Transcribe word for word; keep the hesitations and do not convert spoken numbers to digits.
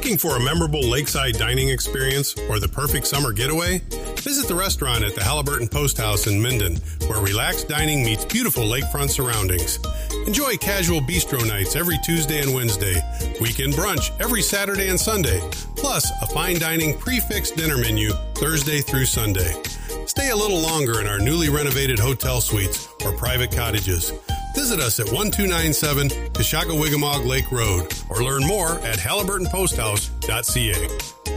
Looking for a memorable lakeside dining experience or the perfect summer getaway? Visit the restaurant at the Halliburton Post House in Minden, where relaxed dining meets beautiful lakefront surroundings. Enjoy casual bistro nights every Tuesday and Wednesday, weekend brunch every Saturday and Sunday, plus a fine dining prefixed dinner menu Thursday through Sunday. Stay a little longer in our newly renovated hotel suites or private cottages. Visit us at one two nine seven Tashaka-Wigamog Lake Road or learn more at halliburton post house dot c a.